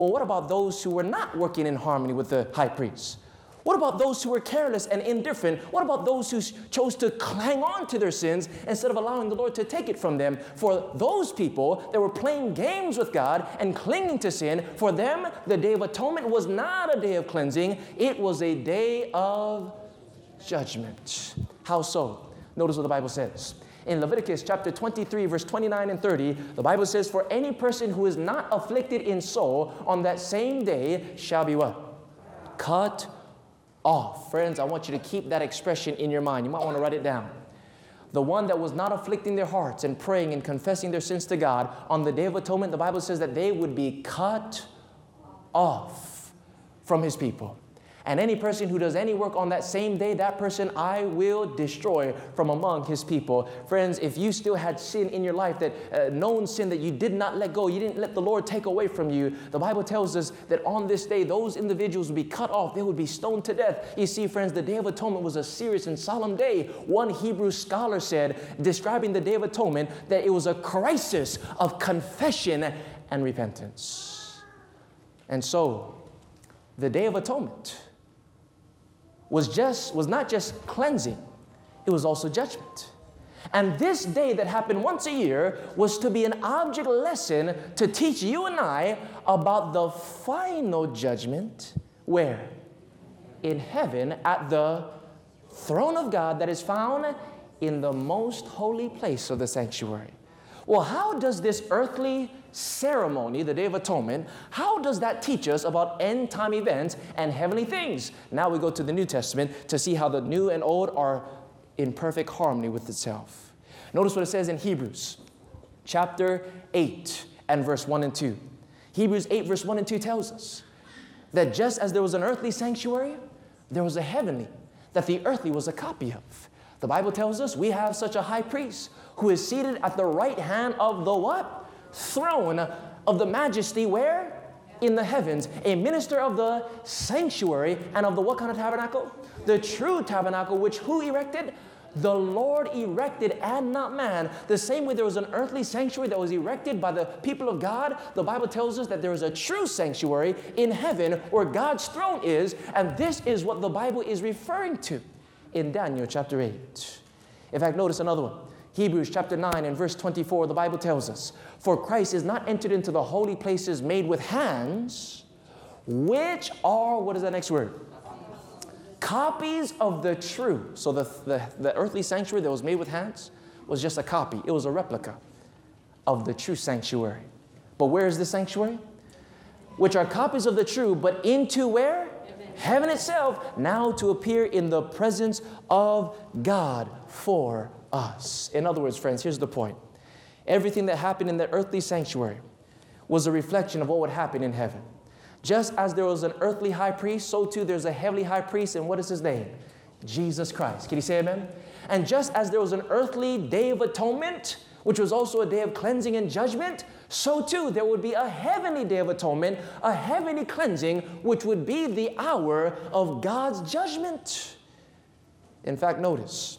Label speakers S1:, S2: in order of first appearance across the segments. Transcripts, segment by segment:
S1: Well, what about those who were not working in harmony with the high priest? What about those who were careless and indifferent? What about those who chose to cling on to their sins instead of allowing the Lord to take it from them? For those people that were playing games with God and clinging to sin, for them, the Day of Atonement was not a day of cleansing. It was a day of judgment. How so? Notice what the Bible says. In Leviticus chapter 23, verse 29 and 30, the Bible says, for any person who is not afflicted in soul on that same day shall be what? Cut off. Friends, I want you to keep that expression in your mind. You might want to write it down. The one that was not afflicting their hearts and praying and confessing their sins to God, on the Day of Atonement, the Bible says that they would be cut off from His people. And any person who does any work on that same day, that person I will destroy from among His people. Friends, if you still had sin in your life, that known sin that you did not let go, you didn't let the Lord take away from you, the Bible tells us that on this day, those individuals would be cut off. They would be stoned to death. You see, friends, the Day of Atonement was a serious and solemn day. One Hebrew scholar said, describing the Day of Atonement, that it was a crisis of confession and repentance. And so, the Day of Atonement was not just cleansing, it was also judgment. And this day that happened once a year was to be an object lesson to teach you and I about the final judgment. Where? In heaven, at the throne of God that is found in the most holy place of the sanctuary. Well, how does this earthly ceremony, the Day of Atonement, how does that teach us about end-time events and heavenly things? Now we go to the New Testament to see how the new and old are in perfect harmony with itself. Notice what it says in Hebrews chapter 8 and verse 1 and 2. Hebrews 8 verse 1 and 2 tells us that just as there was an earthly sanctuary, there was a heavenly that the earthly was a copy of. The Bible tells us we have such a high priest who is seated at the right hand of the what? Throne of the majesty. Where? In the heavens. A minister of the sanctuary and of the what kind of tabernacle? The true tabernacle, which who erected? The Lord erected and not man. The same way there was an earthly sanctuary that was erected by the people of God, the Bible tells us that there is a true sanctuary in heaven where God's throne is, and this is what the Bible is referring to in Daniel chapter 8. In fact, notice another one. Hebrews chapter 9 and verse 24, the Bible tells us, for Christ is not entered into the holy places made with hands, which are, what is that next word? Copies of the true. So the earthly sanctuary that was made with hands was just a copy. It was a replica of the true sanctuary. But where is the sanctuary? Which are copies of the true, but into where? Heaven itself, now to appear in the presence of God for us. In other words, friends, here's the point. Everything that happened in the earthly sanctuary was a reflection of what would happen in heaven. Just as there was an earthly high priest, so too there's a heavenly high priest, and what is his name? Jesus Christ. Can you say amen? And just as there was an earthly day of atonement, which was also a day of cleansing and judgment, so too there would be a heavenly day of atonement, a heavenly cleansing, which would be the hour of God's judgment. In fact, notice,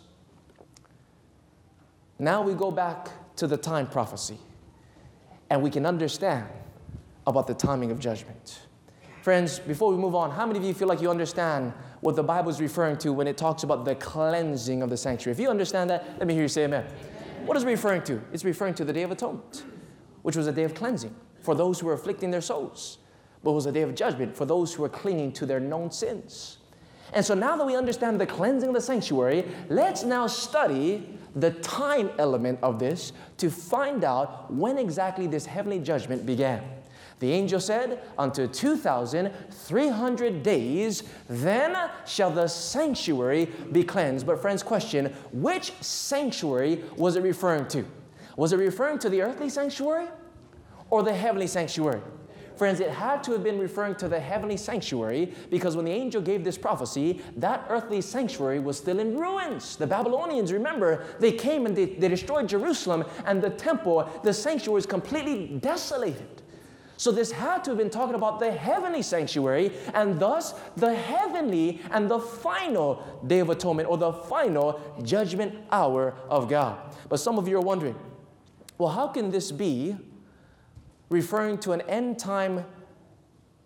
S1: now we go back to the time prophecy, and we can understand about the timing of judgment. Friends, before we move on, how many of you feel like you understand what the Bible is referring to when it talks about the cleansing of the sanctuary? If you understand that, let me hear you say amen. What is it referring to? It's referring to the Day of Atonement, which was a day of cleansing for those who were afflicting their souls, but was a day of judgment for those who were clinging to their known sins. And so now that we understand the cleansing of the sanctuary, let's now study the time element of this to find out when exactly this heavenly judgment began. The angel said, unto 2,300 days, then shall the sanctuary be cleansed. But friends, question, which sanctuary was it referring to? Was it referring to the earthly sanctuary or the heavenly sanctuary? Friends, it had to have been referring to the heavenly sanctuary, because when the angel gave this prophecy, that earthly sanctuary was still in ruins. The Babylonians, remember, they came and they destroyed Jerusalem, and the temple, the sanctuary was completely desolated. So this had to have been talking about the heavenly sanctuary, and thus the heavenly and the final Day of Atonement, or the final judgment hour of God. But some of you are wondering, well, how can this be referring to an end time